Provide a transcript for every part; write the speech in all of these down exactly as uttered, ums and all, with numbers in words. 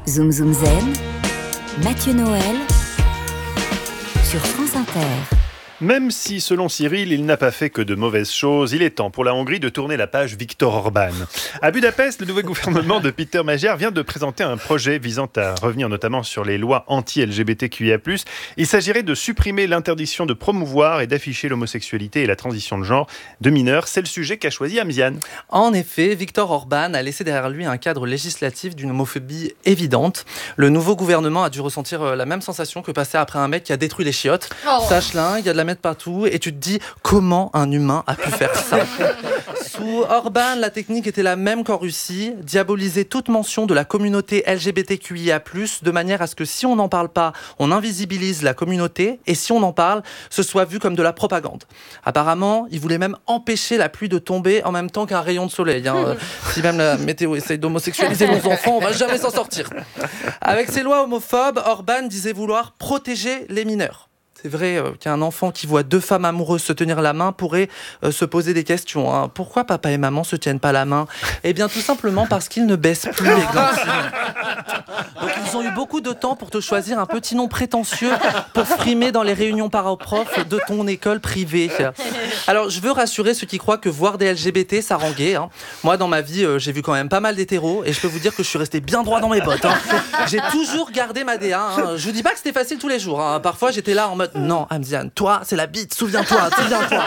Zoom Zoom Zen, Mathieu Noël sur France Inter. Même si, selon Cyril, il n'a pas fait que de mauvaises choses, il est temps pour la Hongrie de tourner la page Viktor Orban. À Budapest, le nouveau gouvernement de Péter Magyar vient de présenter un projet visant à revenir notamment sur les lois anti-L G B T Q I A plus. Il s'agirait de supprimer l'interdiction de promouvoir et d'afficher l'homosexualité et la transition de genre de mineurs. C'est le sujet qu'a choisi Amziane. En effet, Viktor Orban a laissé derrière lui un cadre législatif d'une homophobie évidente. Le nouveau gouvernement a dû ressentir la même sensation que passer après un mec qui a détruit les chiottes. Oh. Ça schlingue, il y a de la mettre partout et tu te dis comment un humain a pu faire ça. Sous Orban, la technique était la même qu'en Russie, diaboliser toute mention de la communauté L G B T Q I A plus, de manière à ce que si on n'en parle pas, on invisibilise la communauté et si on en parle, ce soit vu comme de la propagande. Apparemment, il voulait même empêcher la pluie de tomber en même temps qu'un rayon de soleil. Hein. Si même la météo essaye d'homosexualiser nos enfants, on va jamais s'en sortir. Avec ses lois homophobes, Orban disait vouloir protéger les mineurs. C'est vrai euh, qu'un enfant qui voit deux femmes amoureuses se tenir la main pourrait euh, se poser des questions. Hein. Pourquoi papa et maman se tiennent pas la main ? Eh bien, tout simplement parce qu'ils ne baissent plus les glands. Donc, ils ont eu beaucoup de temps pour te choisir un petit nom prétentieux pour frimer dans les réunions parents-profs de ton école privée. Alors, je veux rassurer ceux qui croient que voir des L G B T, ça rend gay. Hein. Moi, dans ma vie, euh, j'ai vu quand même pas mal d'hétéros et je peux vous dire que je suis resté bien droit dans mes bottes. Hein. J'ai toujours gardé ma D A. Hein. Je vous dis pas que c'était facile tous les jours. Hein. Parfois, j'étais là en mode non, Amziane, toi, c'est la bite, souviens-toi, souviens-toi.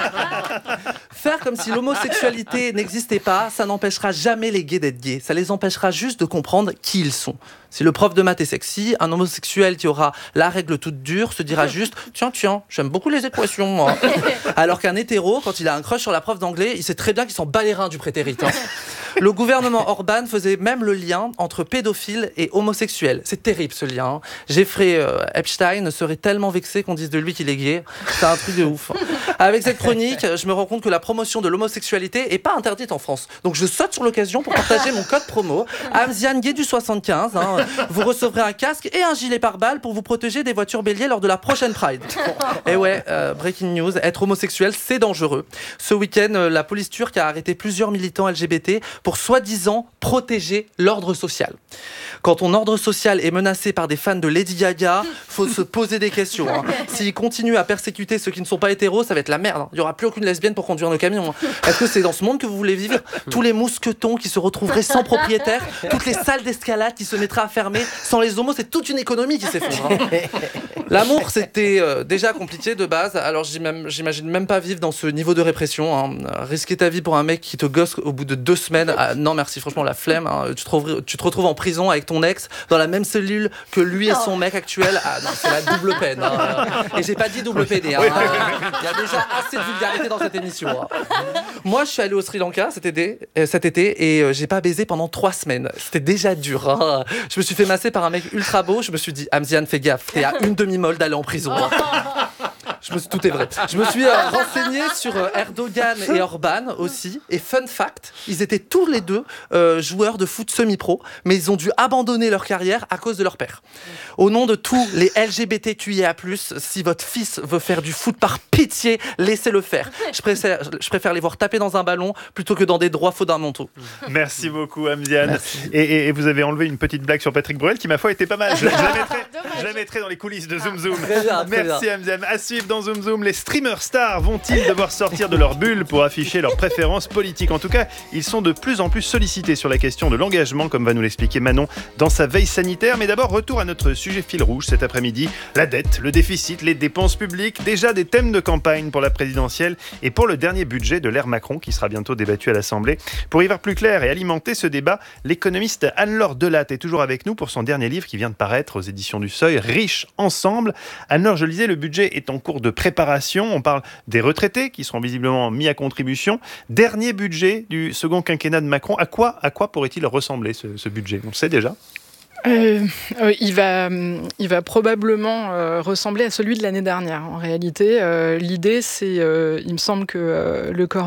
Faire comme si l'homosexualité n'existait pas, ça n'empêchera jamais les gays d'être gays. Ça les empêchera juste de comprendre qui ils sont. Si le prof de maths est sexy, un homosexuel qui aura la règle toute dure se dira juste « Tiens, tiens, j'aime beaucoup les équations, moi. » Alors qu'un hétéro, quand il a un crush sur la prof d'anglais, il sait très bien qu'il s'en bat les reins du prétérite. Hein. Le gouvernement Orban faisait même le lien entre pédophiles et homosexuels. C'est terrible, ce lien. Hein. Jeffrey euh, Epstein serait tellement vexé qu'on dise de lui qu'il est gay. C'est un truc de ouf. Avec cette chronique, je me rends compte que la promotion de l'homosexualité est pas interdite en France. Donc je saute sur l'occasion pour partager mon code promo. Amziane Gay du soixante-quinze. Hein. Vous recevrez un casque et un gilet pare-balles pour vous protéger des voitures béliers lors de la prochaine Pride. Et ouais, euh, breaking news, être homosexuel, c'est dangereux. Ce week-end, euh, la police turque a arrêté plusieurs militants L G B T pour soi-disant protéger l'ordre social. Quand ton ordre social est menacé par des fans de Lady Gaga, faut se poser des questions. Hein. S'ils continuent à persécuter ceux qui ne sont pas hétéros, ça va être la merde. Hein. Il n'y aura plus aucune lesbienne pour conduire nos camions. Hein. Est-ce que c'est dans ce monde que vous voulez vivre ? Tous les mousquetons qui se retrouveraient sans propriétaire, toutes les salles d'escalade qui se mettraient à fermer. Sans les homos, c'est toute une économie qui s'effondre. Hein. L'amour, c'était euh, déjà compliqué de base. Alors j'imagine, j'imagine même pas vivre dans ce niveau de répression. Hein. Risquer ta vie pour un mec qui te gosse au bout de deux semaines. Ah, non merci, franchement la flemme. Hein. Tu, te retrouves, tu te retrouves en prison avec ton ex dans la même cellule que lui et son mec actuel. Ah non, c'est la double peine. Hein. Et j'ai pas dit double P D. Hein. Il y a déjà assez de vulgarité dans cette émission. Hein. Moi, je suis allé au Sri Lanka cet été, euh, cet été et euh, j'ai pas baisé pendant trois semaines. C'était déjà dur. Hein. Je me suis fait masser par un mec ultra beau. Je me suis dit, Amziane, fais gaffe, t'es à une demi-molle d'aller en prison. Hein. Je me suis, tout est vrai. Je me suis euh, renseigné sur euh, Erdogan et Orban aussi. Et fun fact, ils étaient tous les deux euh, joueurs de foot semi-pro, mais ils ont dû abandonner leur carrière à cause de leur père. Au nom de tous les L G B T Q I A plus, si votre fils veut faire du foot, par pitié, laissez-le faire. Je préfère, je préfère les voir taper dans un ballon plutôt que dans des droits faux d'un manteau. Merci beaucoup, Amziane. Et, et, et vous avez enlevé une petite blague sur Patrick Bruel qui, ma foi, était pas mal. Je, je, la, mettrai, je la mettrai dans les coulisses de Zoom Zoom. Très bien, très Merci, bien. Amziane. À suivre dans Zoom Zoom, les streamers stars vont-ils devoir sortir de leur bulle pour afficher leurs préférences politiques ? En tout cas, ils sont de plus en plus sollicités sur la question de l'engagement, comme va nous l'expliquer Manon dans sa veille sanitaire. Mais d'abord, retour à notre sujet fil rouge cet après-midi. La dette, le déficit, les dépenses publiques, déjà des thèmes de campagne pour la présidentielle et pour le dernier budget de l'ère Macron qui sera bientôt débattu à l'Assemblée. Pour y voir plus clair et alimenter ce débat, l'économiste Anne-Laure Delatte est toujours avec nous pour son dernier livre qui vient de paraître aux éditions du Seuil, Riches ensemble. Anne-Laure, je le disais, le budget est en cours de préparation. On parle des retraités qui seront visiblement mis à contribution. Dernier budget du second quinquennat de Macron. À quoi, à quoi pourrait-il ressembler ce, ce budget ? On le sait déjà ? Euh, euh, il, va, il va probablement euh, ressembler à celui de l'année dernière. En réalité, euh, l'idée, c'est, euh, il me semble que euh, le corps